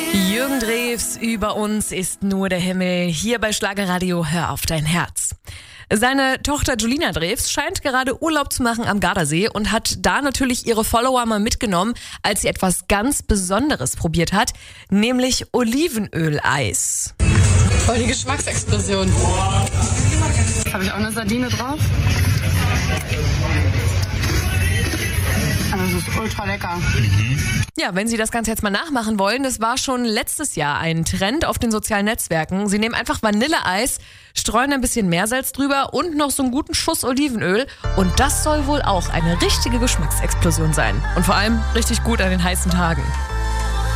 Jürgen Drews, über uns ist nur der Himmel. Hier bei Schlagerradio, hör auf dein Herz. Seine Tochter Julina Drews scheint gerade Urlaub zu machen am Gardasee und hat da natürlich ihre Follower mal mitgenommen, als sie etwas ganz Besonderes probiert hat, nämlich Olivenöl-Eis. Voll die Geschmacksexplosion. Habe ich auch eine Sardine drauf? Das ist ultra lecker. Ja, wenn Sie das Ganze jetzt mal nachmachen wollen, das war schon letztes Jahr ein Trend auf den sozialen Netzwerken. Sie nehmen einfach Vanilleeis, streuen ein bisschen Meersalz drüber und noch so einen guten Schuss Olivenöl. Und das soll wohl auch eine richtige Geschmacksexplosion sein. Und vor allem richtig gut an den heißen Tagen.